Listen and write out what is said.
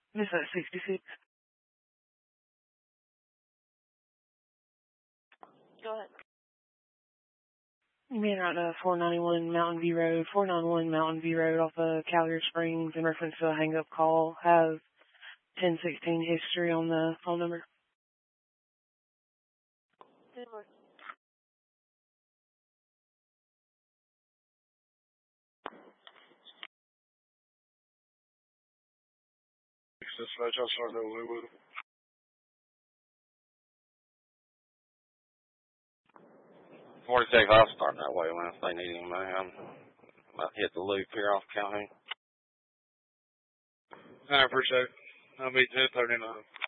This is 66. Go ahead. You mean right 491 Mountain View Road, 491 Mountain View Road off of Calgary Springs in reference to a hang-up call. Have 1016 history on the phone number. Dispatch, I'll start that way with him. I'll start that way when if they need him. I'm about to hit the loop here off Calhoun. I appreciate it. I'll meet you at 39.